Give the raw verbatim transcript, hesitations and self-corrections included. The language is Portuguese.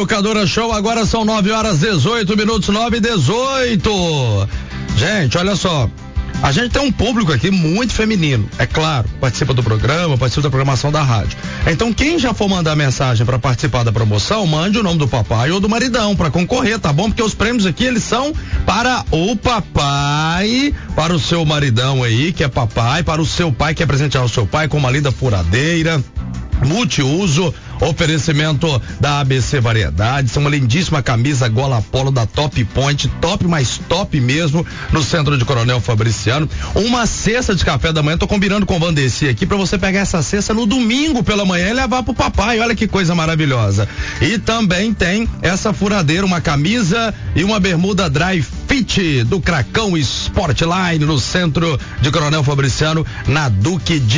Educadora Show, agora são nove horas dezoito minutos, nove e dezoito. Gente, olha só. A gente tem um público aqui muito feminino, é claro, participa do programa, participa da programação da rádio. Então quem já for mandar mensagem para participar da promoção, mande o nome do papai ou do maridão para concorrer, tá bom? Porque os prêmios aqui, eles são para o papai, para o seu maridão aí, que é papai, para o seu pai, que é presentear o seu pai com uma linda furadeira, multiuso, oferecimento da A B C Variedades, uma lindíssima camisa gola polo da Top Point, top mais top mesmo, no centro de Coronel Fabriciano, uma cesta de café da manhã, tô combinando com o Vandeci aqui pra você pegar essa cesta no domingo pela manhã e levar pro papai, olha que coisa maravilhosa. E também tem essa furadeira, uma camisa e uma bermuda dry fit do Cracão Sportline, no centro de Coronel Fabriciano, na Duque de